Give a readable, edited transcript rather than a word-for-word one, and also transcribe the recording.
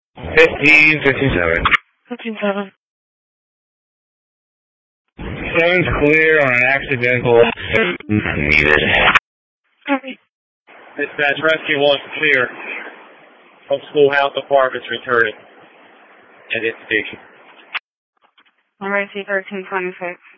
1557. 15-7. 7's clear on an accidental needed. Copy. Dispatch, rescue 1's clear. From schoolhouse apartments returning. At its station. Emergency 1326.